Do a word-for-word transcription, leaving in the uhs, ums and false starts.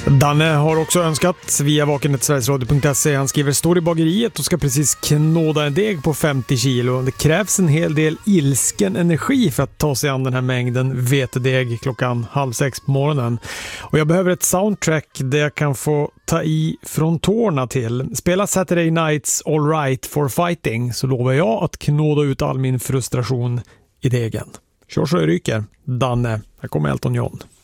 Danne har också önskat via vakenet sverigesradio punkt se. Han skriver: står i bageriet och ska precis knåda en deg på femtio kilo. Det krävs en hel del ilsken energi för att ta sig an den här mängden vetedeg klockan halv sex på morgonen. Och jag behöver ett soundtrack där jag kan få ta i från tårna till. Spela Saturday Nights All Right for Fighting, så lovar jag att knåda ut all min frustration i degen. Kör så jag ryker. Danne, här kommer Elton John.